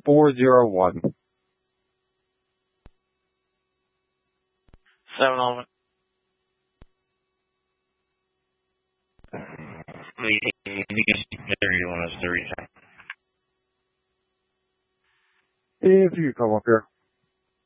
401. 7-Eleven. You want us to reach out? If you come up here.